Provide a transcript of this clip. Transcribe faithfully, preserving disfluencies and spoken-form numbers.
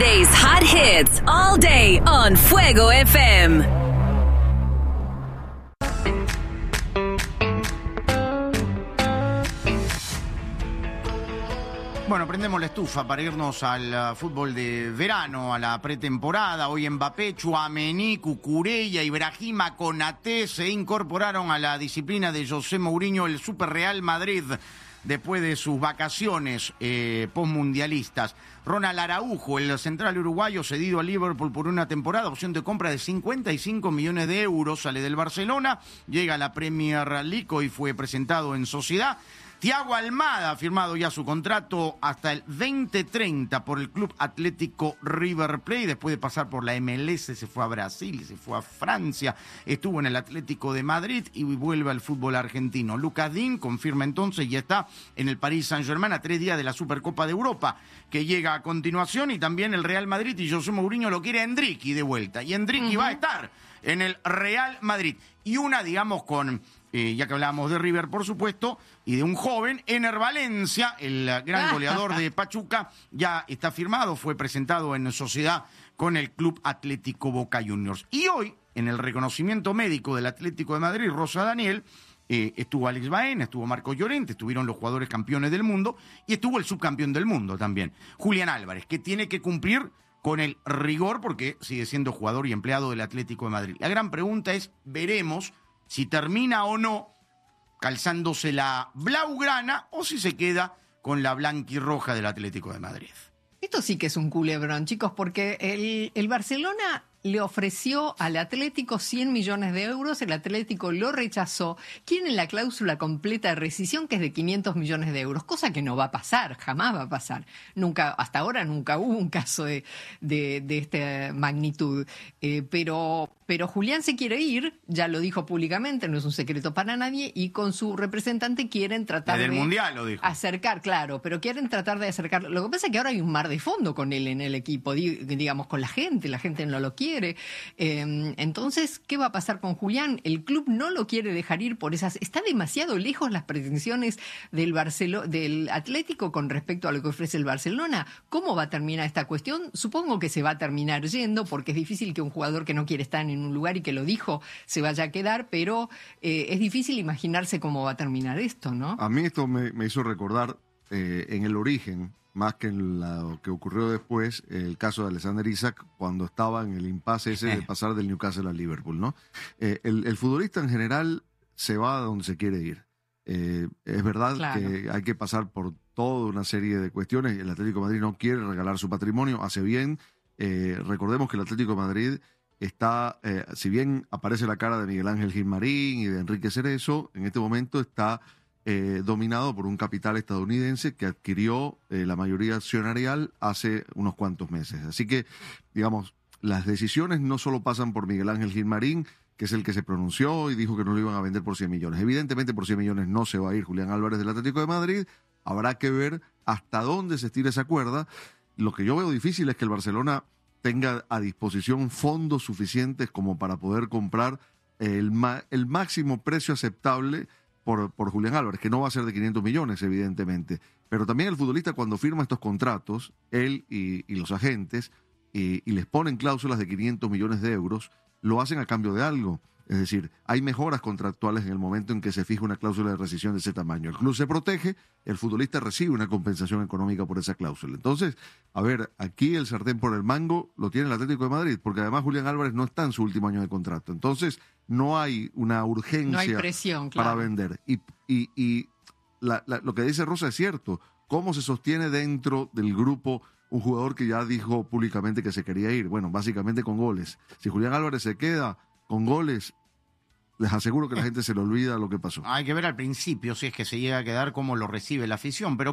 Today's hot hits all day on Fuego F M. Bueno, prendemos la estufa para irnos al uh, fútbol de verano, a la pretemporada. Hoy Mbappé, Tchouaméni, Cucurella, Ibrahima, Konaté se incorporaron a la disciplina de José Mourinho, el Super Real Madrid, después de sus vacaciones eh, postmundialistas. Ronald Araujo, el central uruguayo, cedido a Liverpool por una temporada, opción de compra de cincuenta y cinco millones de euros, sale del Barcelona, llega a la Premier League, hoy fue presentado en Sociedad. Thiago Almada ha firmado ya su contrato hasta el veinte treinta por el Club Atlético River Plate, después de pasar por la M L S, se fue a Brasil, se fue a Francia, estuvo en el Atlético de Madrid y vuelve al fútbol argentino. Lucas Digne confirma entonces y está en el Paris Saint-Germain a tres días de la Supercopa de Europa, que llega a continuación, y también el Real Madrid y José Mourinho lo quiere a Endricky de vuelta, y Endricky uh-huh. va a estar en el Real Madrid. Y una, digamos, con... Eh, ya que hablábamos de River, por supuesto, y de un joven, Ener Valencia, el gran goleador de Pachuca, ya está firmado, fue presentado en sociedad con el Club Atlético Boca Juniors. Y hoy, en el reconocimiento médico del Atlético de Madrid, Rosa Daniel, eh, estuvo Alex Baena, estuvo Marco Llorente, estuvieron los jugadores campeones del mundo, y estuvo el subcampeón del mundo también, Julián Álvarez, que tiene que cumplir con el rigor porque sigue siendo jugador y empleado del Atlético de Madrid. La gran pregunta es, veremos si termina o no calzándose la blaugrana o si se queda con la blanquirroja del Atlético de Madrid. Esto sí que es un culebrón, chicos, porque el, el Barcelona le ofreció al Atlético cien millones de euros, el Atlético lo rechazó, quieren la cláusula completa de rescisión, que es de quinientos millones de euros, cosa que no va a pasar, jamás va a pasar. Nunca, hasta ahora nunca hubo un caso de, de, de esta magnitud. Eh, pero, pero Julián se quiere ir, ya lo dijo públicamente, no es un secreto para nadie, y con su representante quieren tratar Desde de el Mundial lo dijo. acercar, claro, pero quieren tratar de acercar. Lo que pasa es que ahora hay un mar de fondo con él en el equipo, digamos, con la gente, la gente no lo quiere. Eh, entonces, ¿qué va a pasar con Julián? El club no lo quiere dejar ir por esas... Está demasiado lejos las pretensiones del, Barcelo... del Atlético con respecto a lo que ofrece el Barcelona. ¿Cómo va a terminar esta cuestión? Supongo que se va a terminar yendo, porque es difícil que un jugador que no quiere estar en un lugar y que lo dijo se vaya a quedar, pero eh, es difícil imaginarse cómo va a terminar esto, ¿no? A mí esto me, me hizo recordar eh, en el origen, más que en lo que ocurrió después, el caso de Alexander Isak, cuando estaba en el impasse ese de pasar del Newcastle al Liverpool, ¿no? Eh, el, el futbolista en general se va a donde se quiere ir. Eh, es verdad claro. que hay que pasar por toda una serie de cuestiones. El Atlético de Madrid no quiere regalar su patrimonio, hace bien. Eh, recordemos que el Atlético de Madrid está, eh, si bien aparece la cara de Miguel Ángel Gilmarín y de Enrique Cerezo, en este momento está... Eh, dominado por un capital estadounidense que adquirió eh, la mayoría accionarial hace unos cuantos meses. Así que, digamos, las decisiones no solo pasan por Miguel Ángel Gilmarín, que es el que se pronunció y dijo que no lo iban a vender por cien millones. Evidentemente por cien millones no se va a ir Julián Álvarez del Atlético de Madrid. Habrá que ver hasta dónde se estira esa cuerda. Lo que yo veo difícil es que el Barcelona tenga a disposición fondos suficientes como para poder comprar el, ma- el máximo precio aceptable Por, por Julián Álvarez, que no va a ser de quinientos millones, evidentemente. Pero también el futbolista, cuando firma estos contratos, él y, y los agentes, y, y les ponen cláusulas de quinientos millones de euros, lo hacen a cambio de algo. Es decir, hay mejoras contractuales en el momento en que se fija una cláusula de rescisión de ese tamaño. El club se protege, el futbolista recibe una compensación económica por esa cláusula. Entonces, a ver, aquí el sartén por el mango lo tiene el Atlético de Madrid, porque además Julián Álvarez no está en su último año de contrato. Entonces, no hay una urgencia no hay presión, claro. para vender. Y, y, y la, la, lo que dice Rosa es cierto. ¿Cómo se sostiene dentro del grupo un jugador que ya dijo públicamente que se quería ir? Bueno, básicamente con goles. Si Julián Álvarez se queda con goles, les aseguro que la gente se le olvida lo que pasó. Hay que ver al principio si es que se llega a quedar cómo lo recibe la afición, pero